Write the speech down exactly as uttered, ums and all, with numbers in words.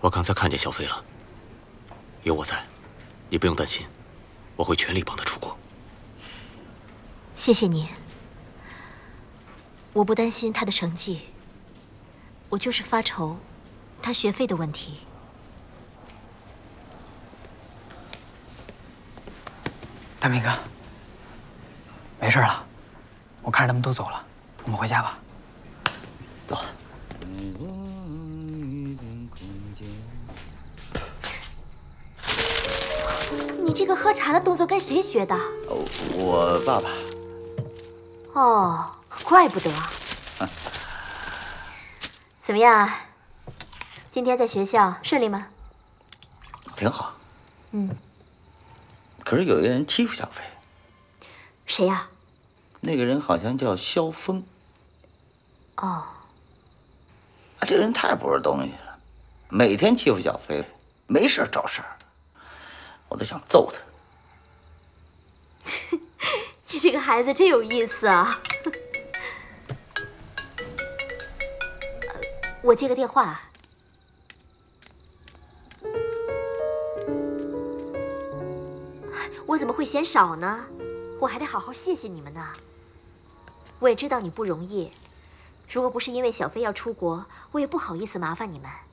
我刚才看见小飞了，有我在，你不用担心，我会全力帮他出国。 谢谢你。我不担心他的成绩，我就是发愁他学费的问题。 大明哥，没事了，我看着他们都走了，我们回家吧。 走。 你这个喝茶的动作跟谁学的？ 我爸爸。 哦，怪不得。怎么样？今天在学校顺利吗？ 挺好。 嗯。 可是有一个人欺负小飞。 谁呀？ 那个人好像叫萧峰。 哦。 啊，这人太不是东西了，每天欺负小飞，没事找事儿，我都想揍他。 你这个孩子真有意思啊！我接个电话。我怎么会嫌少呢？我还得好好谢谢你们呢。我也知道你不容易，如果不是因为小飞要出国，我也不好意思麻烦你们。